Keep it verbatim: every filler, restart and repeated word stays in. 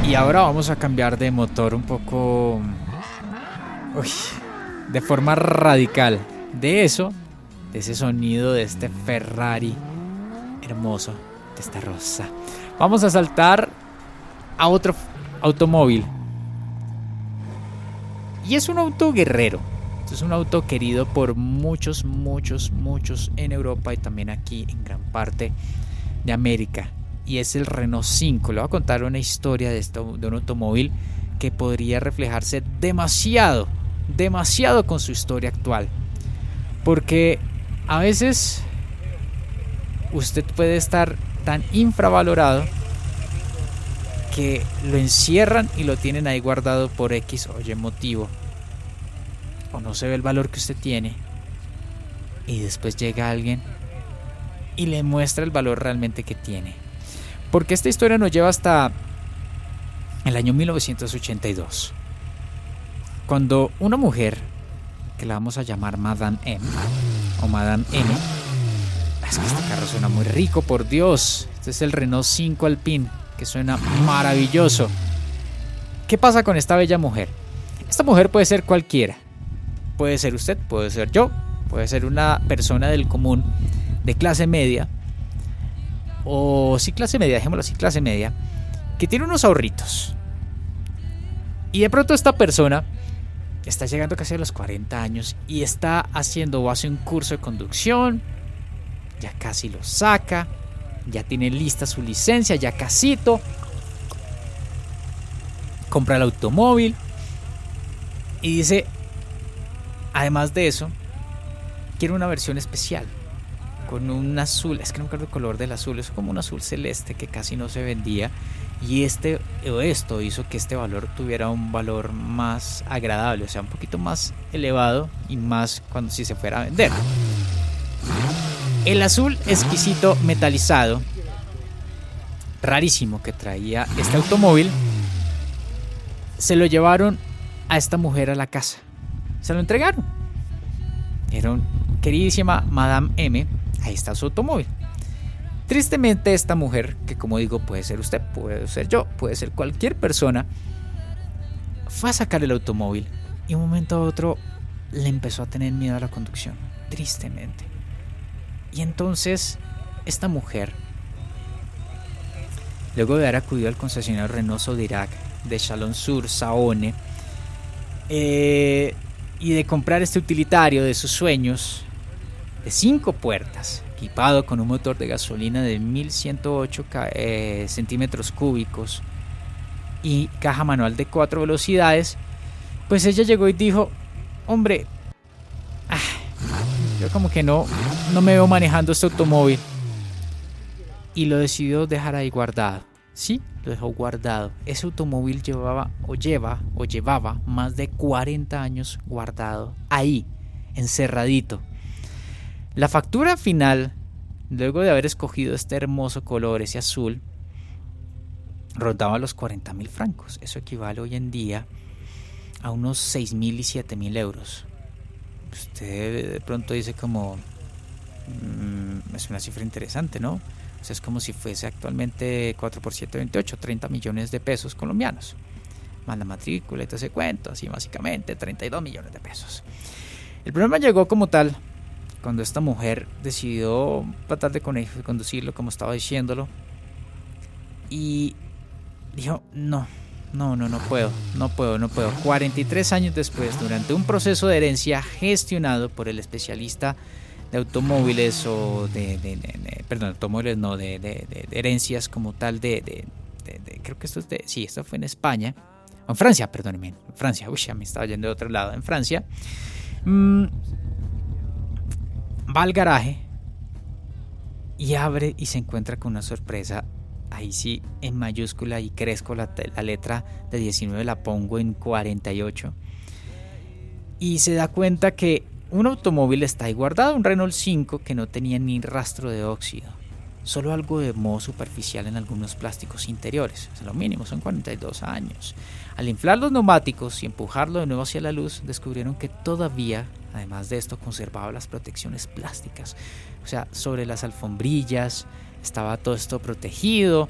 Y ahora vamos a cambiar de motor un poco, uy, de forma radical. De eso, de ese sonido de este Ferrari hermoso, de esta rosa. Vamos a saltar a otro automóvil. Y es un auto guerrero. Es un auto querido por muchos, muchos, muchos en Europa y también aquí en gran parte de América. Y es el Renault cinco. Le voy a contar una historia de, esto, de un automóvil que podría reflejarse demasiado, demasiado con su historia actual. Porque a veces usted puede estar tan infravalorado que lo encierran y lo tienen ahí guardado por X o Y motivo. O no se ve el valor que usted tiene. Y después llega alguien y le muestra el valor realmente que tiene. Porque esta historia nos lleva hasta el año mil novecientos ochenta y dos. Cuando una mujer, que la vamos a llamar Madame M o Madame M. Es que este carro suena muy rico, por Dios. Este es el Renault cinco Alpine, que suena maravilloso. ¿Qué pasa con esta bella mujer? Esta mujer puede ser cualquiera. Puede ser usted, puede ser yo, puede ser una persona del común, de clase media, o sí clase media, dejémoslo así, clase media, que tiene unos ahorritos. Y de pronto esta persona está llegando casi a los cuarenta años y está haciendo o hace un curso de conducción, ya casi lo saca, ya tiene lista su licencia, ya casito, compra el automóvil y dice, además de eso, quiero una versión especial con un azul, es que no me acuerdo el color del azul, es como un azul celeste que casi no se vendía, y este o esto hizo que este valor tuviera un valor más agradable, o sea, un poquito más elevado y más cuando si se fuera a vender. El azul exquisito metalizado, rarísimo que traía este automóvil, se lo llevaron a esta mujer a la casa. Se lo entregaron. Era queridísima Madame M. Ahí está su automóvil. Tristemente esta mujer, que como digo puede ser usted, puede ser yo, puede ser cualquier persona, fue a sacar el automóvil y de un momento a otro le empezó a tener miedo a la conducción. Tristemente. Y entonces esta mujer, luego de haber acudido al concesionario Renault Sodirac de Chalon-sur-Saône, eh, y de comprar este utilitario de sus sueños de cinco puertas, equipado con un motor de gasolina de mil ciento ocho eh, centímetros cúbicos y caja manual de cuatro velocidades, pues ella llegó y dijo, hombre, ah, yo como que no, no me veo manejando este automóvil, y lo decidió dejar ahí guardado. Sí, lo dejó guardado. Ese automóvil llevaba o lleva o llevaba más de cuarenta años guardado ahí, encerradito. La factura final, luego de haber escogido este hermoso color, ese azul, rondaba los cuarenta mil francos. Eso equivale hoy en día a unos seis mil y siete mil euros. Usted de pronto dice como, mmm, es una cifra interesante, ¿no? O sea, es como si fuese actualmente cuatro por siete, veintiocho, treinta millones de pesos colombianos. Más la matrícula y todo ese cuento, así básicamente treinta y dos millones de pesos. El problema llegó como tal cuando esta mujer decidió tratar de conducirlo como estaba diciéndolo y dijo, no, no, no, no puedo, no puedo, no puedo. cuarenta y tres años después, durante un proceso de herencia gestionado por el especialista de automóviles o de, de, de, de perdón, automóviles no, de, de, de, de herencias como tal de, de, de, de, creo que esto es de, sí, esto fue en España, o en Francia, perdónenme, en Francia, uy, ya me estaba yendo de otro lado, en Francia, mmm, va al garaje y abre y se encuentra con una sorpresa. Ahí sí, en mayúscula, y crezco la, la letra de diecinueve, la pongo en cuarenta y ocho, y se da cuenta que un automóvil está ahí guardado, un Renault cinco que no tenía ni rastro de óxido, solo algo de moho superficial en algunos plásticos interiores. O sea, lo mínimo son cuarenta y dos años. Al inflar los neumáticos y empujarlo de nuevo hacia la luz, descubrieron que todavía, además de esto, conservaba las protecciones plásticas. O sea, sobre las alfombrillas estaba todo esto protegido,